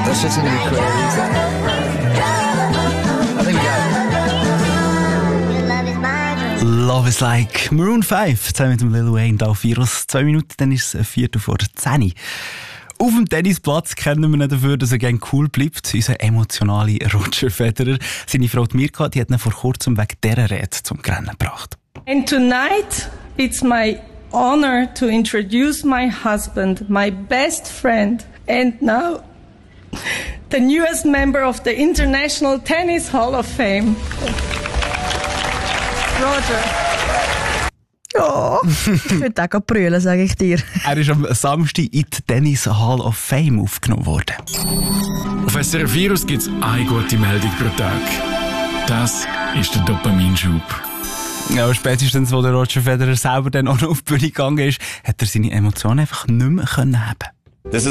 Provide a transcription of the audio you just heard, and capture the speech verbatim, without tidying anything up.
That's just going to be crazy. I think we got it. Love is like Maroon fünf, zusammen mit dem Lil Wayne, da auf Virus. Zwei Minuten, dann ist es ein Viertel vor zehn. Auf dem Tennisplatz kennen wir ihn dafür, dass er gerne cool bleibt. Unser emotionale Roger Federer. Seine Frau Mirka, die hat ihn vor kurzem wegen dieser Rede zum Rennen gebracht. And tonight, it's my honor to introduce my husband, my best friend, and now the newest member of the International Tennis Hall of Fame. Roger. Ja, ich würde auch brüllen, sage ich dir. Er ist am Samstag in die Tennis Hall of Fame aufgenommen worden. Auf S R F Virus gibt es eine gute Meldung pro Tag. Das ist der Dopaminschub. Ja, spätestens, als der Roger Federer selber dann auch noch auf die Bühne gegangen ist, hat er seine Emotionen einfach nicht mehr haben können.